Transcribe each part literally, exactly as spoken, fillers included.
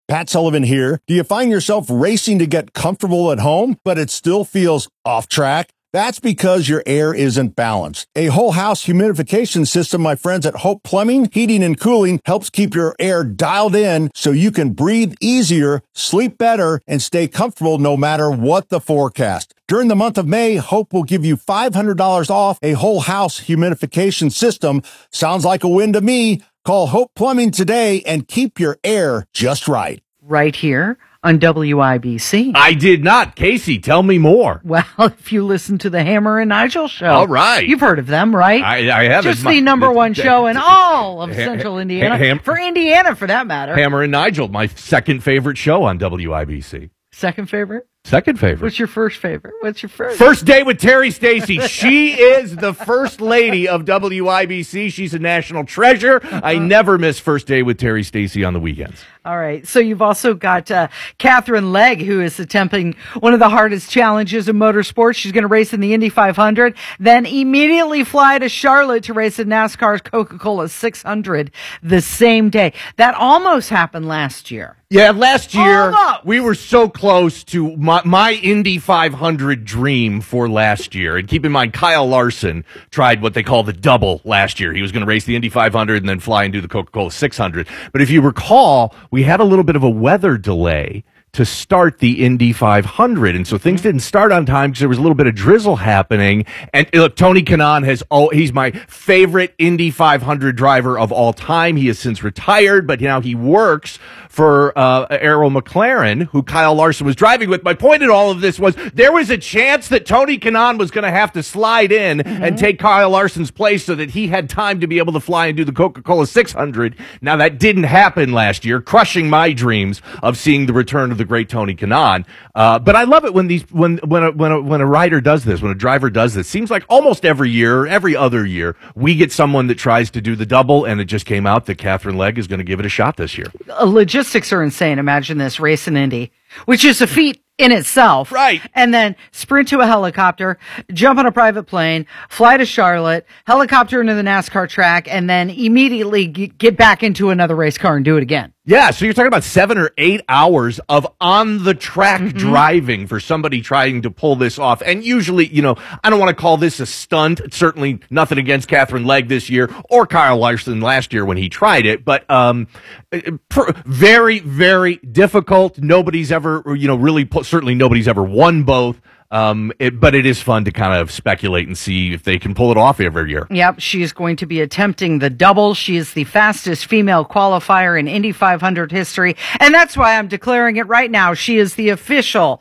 Pat Sullivan here. Do you find yourself racing to get comfortable at home, but it still feels off track? That's because your air isn't balanced. A whole house humidification system, my friends at Hope Plumbing, Heating and Cooling, helps keep your air dialed in so you can breathe easier, sleep better, and stay comfortable no matter what the forecast. During the month of May, Hope will give you five hundred dollars off a whole house humidification system. Sounds like a win to me. Call Hope Plumbing today and keep your air just right. Right here on W I B C. I did not. Casey, tell me more. Well, if you listen to the Hammer and Nigel show. All right. You've heard of them, right? I, I have. Just my, the number one show in all of ha, Central Indiana. Ham, for Indiana, for that matter. Hammer and Nigel, my second favorite show on W I B C. Second favorite? Second favorite. What's your first favorite? What's your first? First Date with Terry Stacy. She is the first lady of W I B C. She's a national treasure. I never miss First Date with Terry Stacy on the weekends. All right. So you've also got uh, Catherine Legg, who is attempting one of the hardest challenges in motorsports. She's going to race in the Indy five hundred, then immediately fly to Charlotte to race in NASCAR's Coca-Cola six hundred the same day. That almost happened last year. Yeah, last year Almost. we were so close to my, my Indy five hundred dream for last year. And keep in mind, Kyle Larson tried what they call the double last year. He was going to race the Indy five hundred and then fly and do the Coca-Cola six hundred. But if you recall, we had a little bit of a weather delay to start the Indy five hundred. And so things didn't start on time because there was a little bit of drizzle happening. And look, Tony Kanaan has, oh, he's my favorite Indy five hundred driver of all time. He has since retired, but now he works for uh, Arrow McLaren, who Kyle Larson was driving with. My point in all of this was there was a chance that Tony Kanaan was going to have to slide in mm-hmm. and take Kyle Larson's place so that he had time to be able to fly and do the Coca-Cola six hundred. Now, that didn't happen last year, crushing my dreams of seeing the return of the great Tony Kanaan. Uh, but I love it when these when when a, when a, when a rider does this, when a driver does this. Seems like almost every year, every other year, we get someone that tries to do the double, and it just came out that Catherine Legg is going to give it a shot this year. Uh, logistics are insane. Imagine this, race in Indy, which is a feat in itself. Right. And then sprint to a helicopter, jump on a private plane, fly to Charlotte, helicopter into the NASCAR track, and then immediately g- get back into another race car and do it again. Yeah, so you're talking about seven or eight hours of on-the-track mm-hmm. driving for somebody trying to pull this off. And usually, you know, I don't want to call this a stunt. Certainly nothing against Catherine Legg this year or Kyle Larson last year when he tried it. But um, per, very, very difficult. Nobody's ever, you know, really, put, certainly nobody's ever won both. Um, it, but it is fun to kind of speculate and see if they can pull it off every year. Yep, she is going to be attempting the double. She is the fastest female qualifier in Indy five hundred history, and that's why I'm declaring it right now. She is the official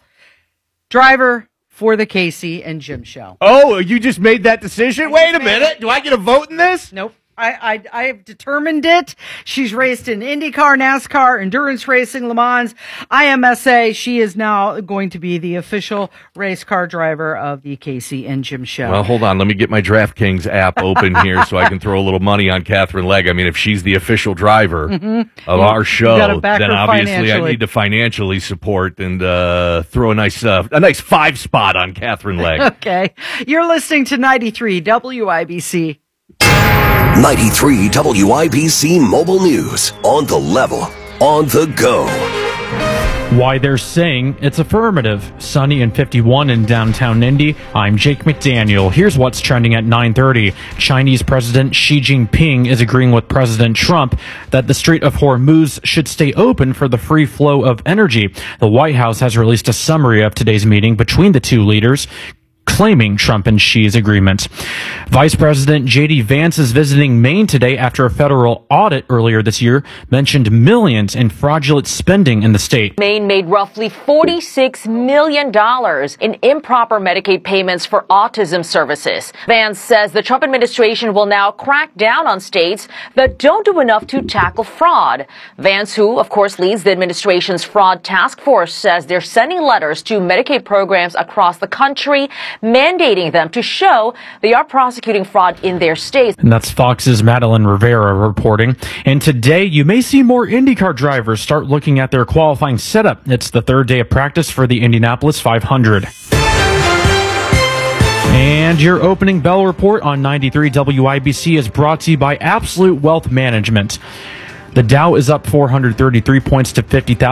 driver for the Casey and Jim show. Oh, you just made that decision? Wait a minute. Do I get a vote in this? Nope. I, I, I have determined it. She's raced in IndyCar, NASCAR, endurance racing, Le Mans, I M S A. She is now going to be the official race car driver of the Casey and Jim show. Well, hold on. Let me get my DraftKings app open here so I can throw a little money on Catherine Legg. I mean, if she's the official driver mm-hmm. of our show, then obviously I need to financially support and uh, throw a nice uh, a nice five spot on Catherine Legg. Okay. You're listening to ninety-three W I B C. ninety-three W I B C Mobile News. On the level, on the go. Why they're saying it's affirmative. Sunny and fifty-one in downtown Indy. I'm Jake McDaniel. Here's what's trending at nine thirty. Chinese President Xi Jinping is agreeing with President Trump that the Strait of Hormuz should stay open for the free flow of energy. The White House has released a summary of today's meeting between the two leaders, claiming Trump and Xi's agreement. Vice President J D Vance is visiting Maine today after a federal audit earlier this year mentioned millions in fraudulent spending in the state. Maine made roughly forty-six million dollars in improper Medicaid payments for autism services. Vance says the Trump administration will now crack down on states that don't do enough to tackle fraud. Vance, who of course leads the administration's fraud task force, says they're sending letters to Medicaid programs across the country mandating them to show they are prosecuting fraud in their states. And that's Fox's Madeline Rivera reporting. And today, you may see more IndyCar drivers start looking at their qualifying setup. It's the third day of practice for the Indianapolis five hundred. And your opening bell report on ninety-three W I B C is brought to you by Absolute Wealth Management. The Dow is up four hundred thirty-three points to fifty thousand.